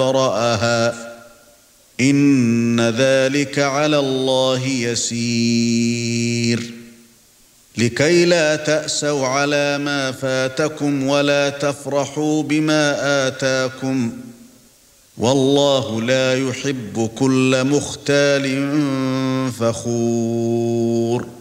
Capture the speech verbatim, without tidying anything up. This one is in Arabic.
رأها إن ذلك على الله يسير لكي لا تأسوا على ما فاتكم ولا تفرحوا بما آتاكم والله لا يحب كل مختال فخور.